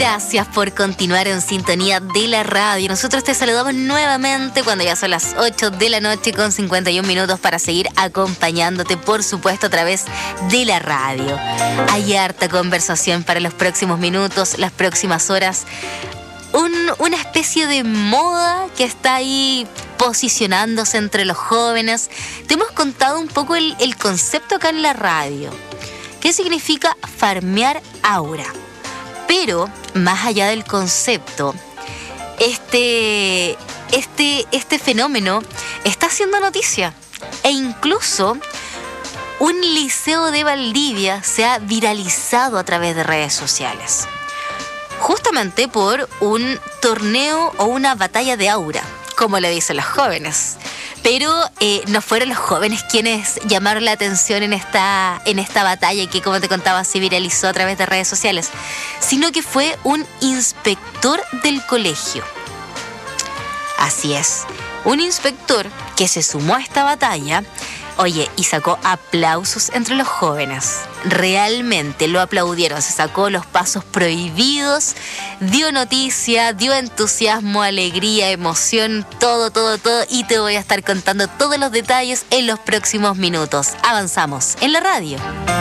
Gracias por continuar en sintonía de la radio. Nosotros te saludamos nuevamente cuando ya son las 8 de la noche con 51 minutos para seguir acompañándote, por supuesto, a través de la radio. Hay harta conversación para los próximos minutos, las próximas horas. Una especie de moda que está ahí posicionándose entre los jóvenes. Te hemos contado un poco el concepto acá en la radio. ¿Qué significa farmear aura? Pero, más allá del concepto, este fenómeno está haciendo noticia. E incluso un liceo de Valdivia se ha viralizado a través de redes sociales. Justamente por un torneo o una batalla de aura, como le dicen los jóvenes. Pero no fueron los jóvenes quienes llamaron la atención en esta batalla que, como te contaba, se viralizó a través de redes sociales, sino que fue un inspector del colegio. Así es, un inspector que se sumó a esta batalla, y sacó aplausos entre los jóvenes. Realmente lo aplaudieron, se sacó los pasos prohibidos, dio noticia, dio entusiasmo, alegría, emoción, todo, y te voy a estar contando todos los detalles en los próximos minutos. Avanzamos en la radio.